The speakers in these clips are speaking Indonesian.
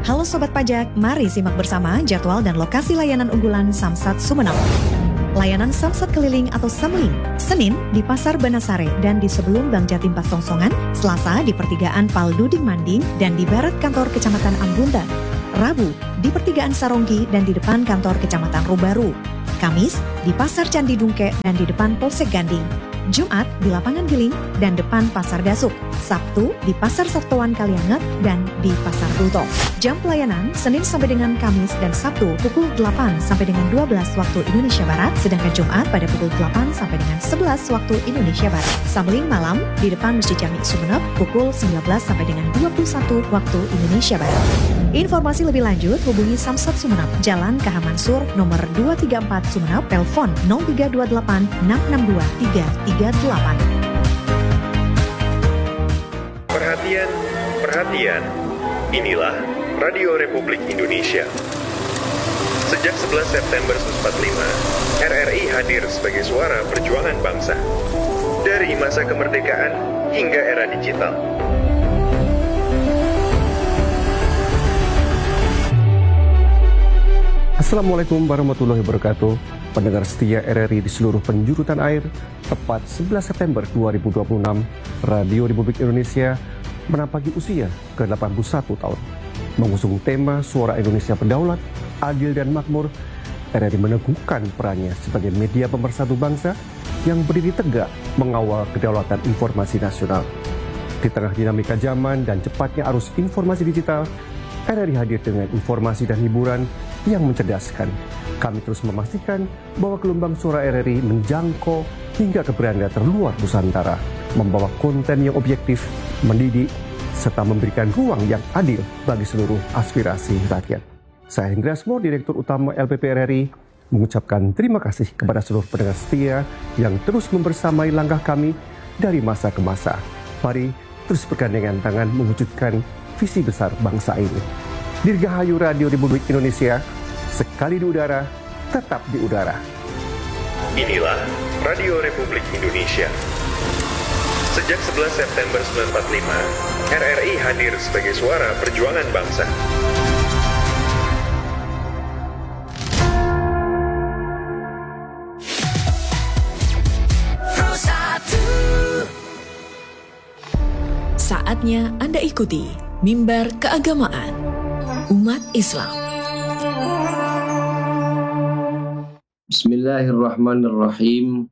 Halo Sobat Pajak, mari simak bersama jadwal dan lokasi layanan unggulan Samsat Sumeneb. Layanan Samsat keliling atau Samling, Senin di Pasar Banasare dan di sebelum Bank Jatim Pasongsongan, Selasa di Pertigaan Pal Duding Manding dan di barat kantor Kecamatan Ambuntan, Rabu di Pertigaan Saronggi dan di depan kantor Kecamatan Rubaru, Kamis di Pasar Candi Dungke dan di depan Polsek Ganding, Jumat di Lapangan Giling dan depan Pasar Dasuk, Sabtu di Pasar Sertuan Kalianget dan di Pasar Bulto. Jam pelayanan Senin sampai dengan Kamis dan Sabtu pukul 8 sampai dengan 12 waktu Indonesia Barat, sedangkan Jumat pada pukul 8 sampai dengan 11 waktu Indonesia Barat. Samling malam di depan Masjid Jami Sumeneb pukul 19 sampai dengan 21 waktu Indonesia Barat. Informasi lebih lanjut hubungi Samsat Sumeneb, Jalan KH Mansur nomor 234 Sumeneb, telepon 0328 662 338. Perhatian, inilah Radio Republik Indonesia. Sejak 11 September 1945, RRI hadir sebagai suara perjuangan bangsa. Dari masa kemerdekaan hingga era digital. Assalamualaikum warahmatullahi wabarakatuh. Pendengar setia RRI di seluruh penjuru tanah air, tepat 11 September 2026, Radio Republik Indonesia menapaki usia ke-81 tahun. Mengusung tema Suara Indonesia Berdaulat, Adil dan Makmur, RRI meneguhkan perannya sebagai media pemersatu bangsa yang berdiri tegak mengawal kedaulatan informasi nasional. Di tengah dinamika zaman dan cepatnya arus informasi digital, RRI hadir dengan informasi dan hiburan yang mencerdaskan. Kami terus memastikan bahwa gelombang suara RRI menjangkau hingga ke beranda terluar Nusantara, membawa konten yang objektif, mendidik, serta memberikan ruang yang adil bagi seluruh aspirasi rakyat. Saya Hendra Asmor, Direktur Utama LPP RRI, mengucapkan terima kasih kepada seluruh pendengar setia yang terus membersamai langkah kami dari masa ke masa. Mari terus bergandengan tangan mewujudkan visi besar bangsa ini. Dirgahayu Radio Republik Indonesia, sekali di udara, tetap di udara. Inilah Radio Republik Indonesia. Sejak 11 September 1945, RRI hadir sebagai suara perjuangan bangsa. Saatnya Anda ikuti Mimbar Keagamaan Umat Islam. Bismillahirrahmanirrahim.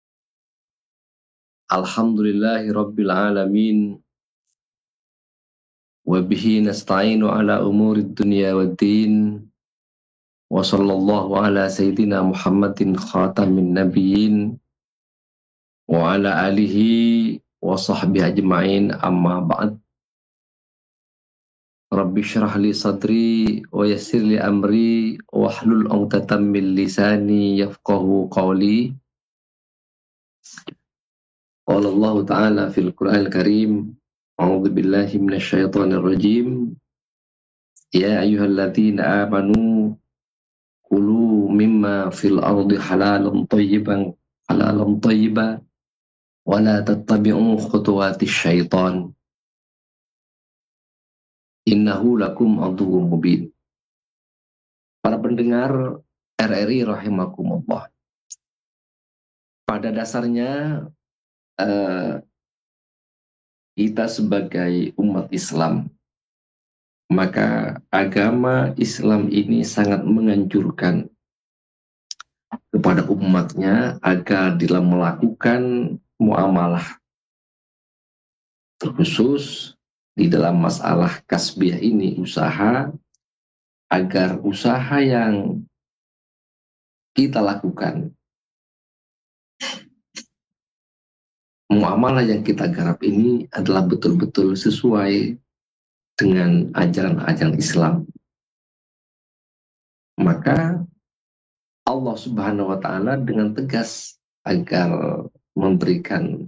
Alhamdulillahi Rabbil Alamin. Wabihi nasta'inu ala umurid dunya waddin. Wa sallallahu ala sayyidina Muhammadin khatamin nabiyyin. Wa ala alihi wa sahbihi ajma'in, amma ba'd. Rabbi syrah li sadri wa yassir li amri wahlul 'uqdatam min lisani yafqahu qawli. Qala Allah Ta'ala fil Qur'anil Karim, a'udzu billahi minasyaitonir rajim. Ya ayyuhalladzina amanu kulu mimma fil ardi halalan thayyiban wa la tattabi'u khutuwatis syaitan. Innahu lakum aduwwum mubin. Para pendengar RRI rahimakumullah. Pada dasarnya kita sebagai umat Islam, maka agama Islam ini sangat menganjurkan kepada umatnya agar dalam melakukan muamalah, terkhusus di dalam masalah kasbiyah ini, usaha, agar usaha yang kita lakukan, muamalah yang kita garap ini adalah betul-betul sesuai dengan ajaran-ajaran Islam. Maka Allah Subhanahu wa Ta'ala dengan tegas agar memberikan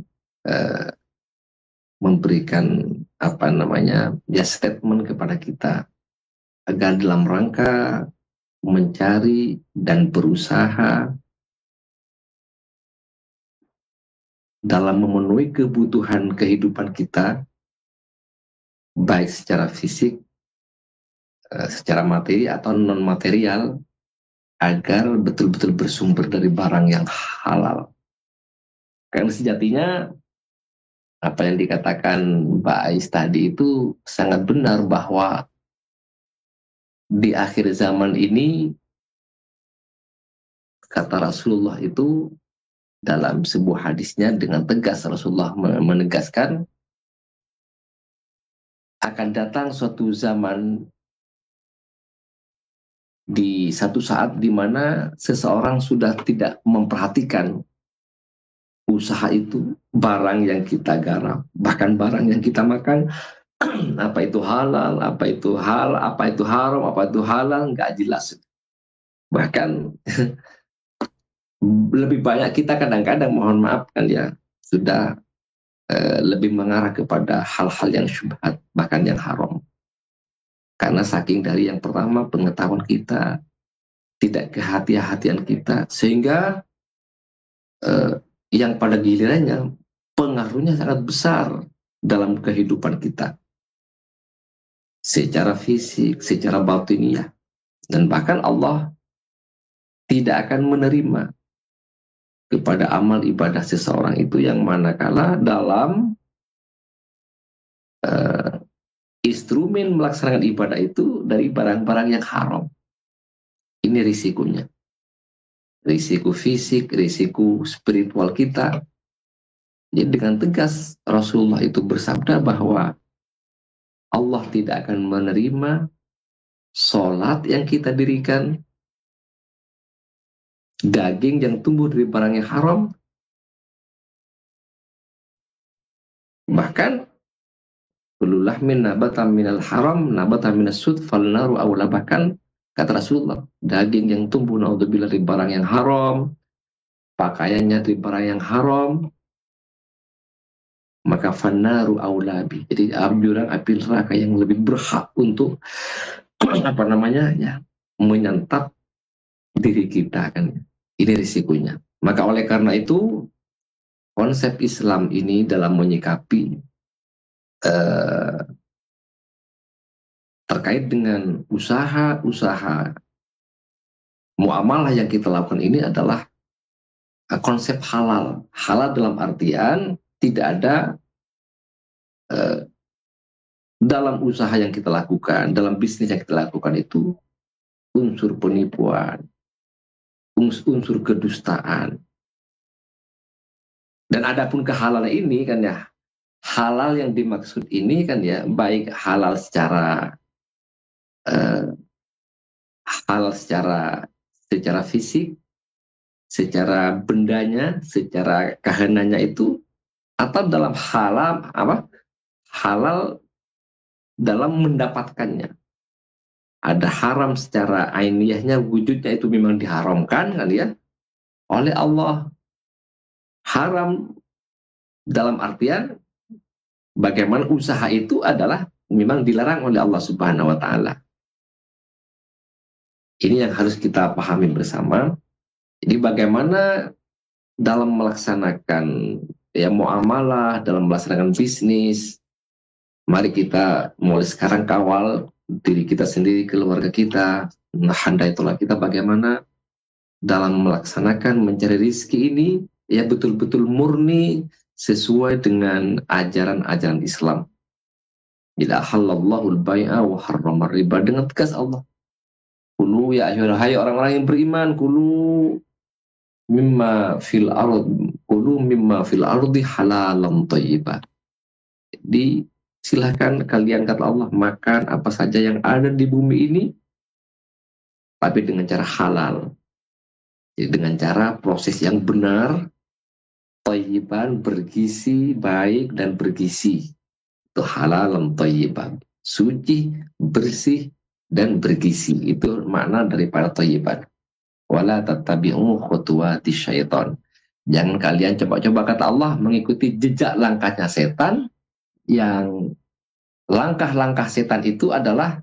statement kepada kita agar dalam rangka mencari dan berusaha dalam memenuhi kebutuhan kehidupan kita, baik secara fisik secara materi atau non material agar betul-betul bersumber dari barang yang halal. Karena sejatinya apa yang dikatakan Mbak Ais tadi itu sangat benar, bahwa di akhir zaman ini, kata Rasulullah itu dalam sebuah hadisnya dengan tegas, Rasulullah menegaskan akan datang suatu zaman di satu saat di mana seseorang sudah tidak memperhatikan usaha itu, barang yang kita garap, bahkan barang yang kita makan, apa itu halal, apa itu apa itu haram, apa itu halal, nggak jelas. Bahkan lebih banyak kita kadang-kadang, mohon maaf kan ya, sudah lebih mengarah kepada hal-hal yang syubhat, bahkan yang haram. Karena saking dari yang pertama pengetahuan kita, tidak kehati-hatian kita, sehingga yang pada gilirannya pengaruhnya sangat besar dalam kehidupan kita, secara fisik, secara batiniah. Dan bahkan Allah tidak akan menerima kepada amal ibadah seseorang itu yang manakala dalam instrumen melaksanakan ibadah itu dari barang-barang yang haram. Ini risikonya. Risiko fisik, risiko spiritual kita. Jadi dengan tegas Rasulullah itu bersabda bahwa Allah tidak akan menerima sholat yang kita dirikan, daging yang tumbuh dari barang yang haram, bahkan kullu lahmin nabata minal haram nabata minas sud falnaru awla, bahkan kata Rasulullah, daging yang tumbuh naudzubillah dari barang yang haram, pakaiannya dari barang yang haram, maka fannaru aulabi. Jadi api neraka yang lebih berhak untuk menyantap diri kita kan. Ini risikonya. Maka oleh karena itu konsep Islam ini dalam menyikapi terkait dengan usaha-usaha muamalah yang kita lakukan ini adalah konsep halal. Halal dalam artian tidak ada dalam usaha yang kita lakukan, dalam bisnis yang kita lakukan itu unsur penipuan, unsur kedustaan. Dan adapun kehalalan ini kan ya, halal yang dimaksud ini kan ya, baik halal secara secara fisik, secara bendanya, secara kehenannya itu, atau dalam halal dalam mendapatkannya. Ada haram secara ainiyahnya, wujudnya itu memang diharamkan kan ya oleh Allah. Haram dalam artian bagaimana usaha itu adalah memang dilarang oleh Allah Subhanahu wa taala. Ini yang harus kita pahami bersama. Jadi bagaimana dalam melaksanakan ya muamalah, dalam melaksanakan bisnis, mari kita mulai sekarang kawal diri kita sendiri, keluarga kita, handai tolak kita bagaimana dalam melaksanakan mencari rezeki ini ya betul-betul murni sesuai dengan ajaran-ajaran Islam. Ila halallahu al-bai'a wa harrama riba, dengan tegas Allah. Kulu ya hai orang-orang yang beriman, kulu mimma fil ardi halalan thayyiban. Jadi silahkan kalian, kata Allah, makan apa saja yang ada di bumi ini, tapi dengan cara halal. Jadi dengan cara proses yang benar, thayyiban, bergizi, baik dan bergizi. Itu halalan thayyiban. Suci, bersih, dan bergizi. Itu makna daripada thayyiban. Wala tattabi'u khutuwati syaitan. Jangan kalian coba-coba, kata Allah, mengikuti jejak langkahnya setan, yang langkah-langkah setan itu adalah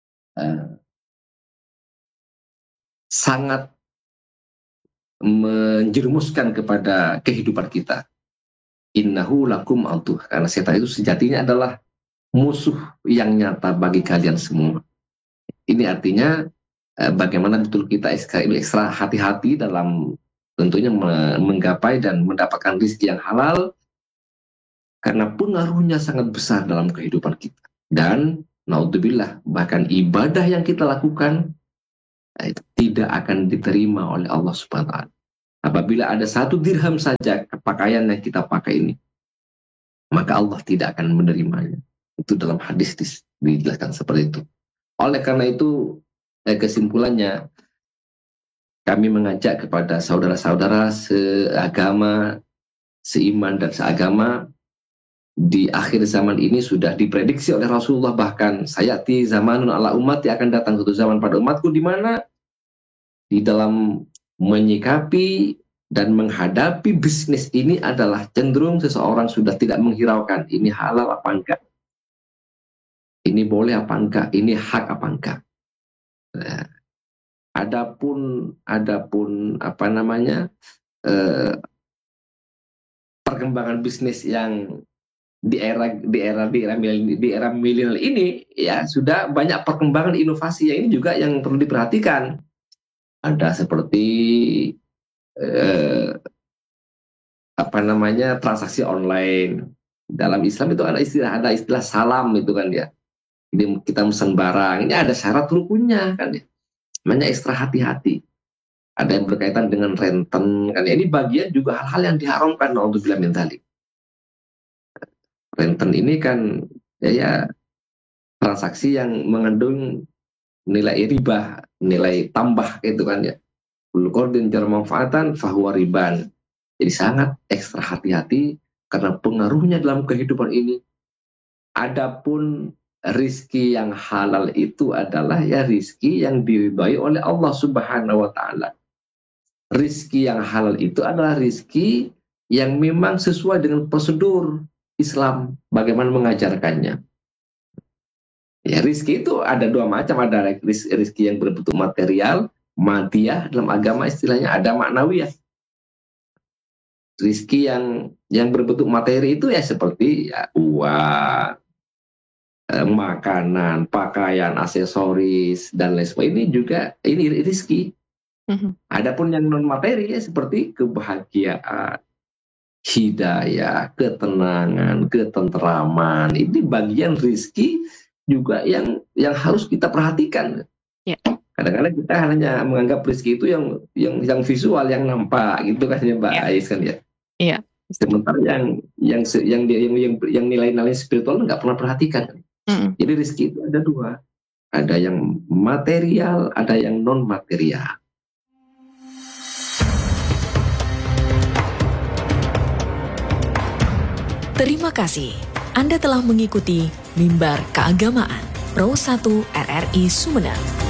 sangat menjerumuskan kepada kehidupan kita. Innahu lakum aduh, karena setan itu sejatinya adalah musuh yang nyata bagi kalian semua. Ini artinya bagaimana betul kita ekstra hati-hati dalam tentunya menggapai dan mendapatkan rezeki yang halal, karena pengaruhnya sangat besar dalam kehidupan kita. Dan naudzubillah, bahkan ibadah yang kita lakukan tidak akan diterima oleh Allah Subhanahu wa Ta'ala. Apabila ada 1 dirham saja pakaian yang kita pakai ini, maka Allah tidak akan menerimanya. Itu dalam hadis dijelaskan seperti itu. Oleh karena itu, kesimpulannya, kami mengajak kepada saudara-saudara seagama, seiman dan seagama, di akhir zaman ini sudah diprediksi oleh Rasulullah, bahkan sayati zamanun ala umat, yang akan datang suatu zaman pada umatku di mana di dalam menyikapi dan menghadapi bisnis ini adalah cenderung seseorang sudah tidak menghiraukan ini halal apa enggak, ini boleh apa enggak, ini hak apa enggak. Nah, adapun apa namanya perkembangan bisnis yang di era milenial ini, ya sudah banyak perkembangan inovasi yang ini juga yang perlu diperhatikan. Ada seperti transaksi online. Dalam Islam itu ada istilah salam itu kan ya. Jadi kita pesan barang, ini ada syarat rukunnya kan ya. Namanya ekstra hati-hati. Ada yang berkaitan dengan renten kan ya. Ini bagian juga hal-hal yang diharamkan untuk bilang mentali. Renten ini kan ya transaksi yang mengandung nilai riba, nilai tambah itu kan ya. Kullu qardin jar manfaatan fahuwa riban. Jadi sangat ekstra hati-hati karena pengaruhnya dalam kehidupan ini. Adapun rizki yang halal itu adalah ya rizki yang diridhai oleh Allah Subhanahu wa Ta'ala. Rizki yang halal itu adalah rizki yang memang sesuai dengan prosedur Islam, bagaimana mengajarkannya. Ya, rizki itu ada 2 macam, ada rizki yang berbentuk material, madiyah dalam agama istilahnya, ada maknawiyah. Rizki yang berbentuk materi itu ya seperti ya, uang, makanan, pakaian, aksesoris dan lain sebagainya. Ini juga ini rizki. Adapun yang non materi ya seperti kebahagiaan, hidayah, ketenangan, ketenteraman, ini bagian rizki juga yang harus kita perhatikan. Ya. Kadang-kadang kita hanya menganggap rizki itu yang visual, yang nampak gitu kan ya Mbak Ais kan ya. Iya. Sementara yang nilai-nilai spiritual nggak pernah perhatikan. Jadi rizki itu ada 2, ada yang material, ada yang non material. Terima kasih. Anda telah mengikuti Mimbar Keagamaan Pro 1 RRI Sumeneb.